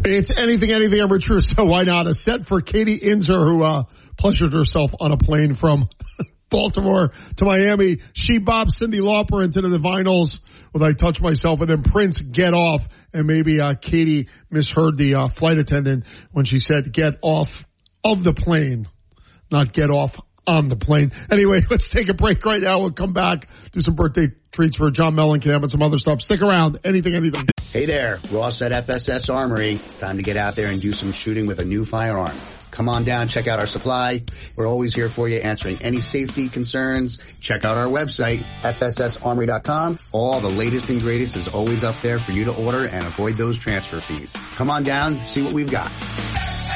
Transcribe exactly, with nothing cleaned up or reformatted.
It's anything, anything ever true. So why not? A set for Katie Inzer, who uh, pleasured herself on a plane from Baltimore to Miami. She bobbed Cyndi Lauper into the Vinyls with I Touch Myself, and then Prince, Get Off. And maybe uh, Katie misheard the uh, flight attendant when she said get off of the plane, not get off on the plane. Anyway, let's take a break right now. We'll come back, do some birthday treats for John Mellencamp and some other stuff. Stick around. Anything, anything. Hey there, Ross at F S S Armory. It's time to get out there and do some shooting with a new firearm. Come on down, check out our supply. We're always here for you, answering any safety concerns. Check out our website, F S S armory dot com. All the latest and greatest is always up there for you to order and avoid those transfer fees. Come on down, see what we've got.